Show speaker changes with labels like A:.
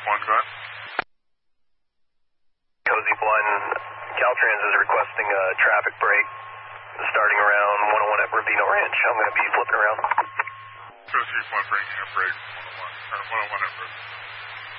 A: 1, go ahead.
B: Cozy Blunt, Caltrans is requesting a traffic break starting around 101 at Ravino Ranch. I'm going to be flipping around.
A: Cozy Blunt breaking a break, 101 at Ravino.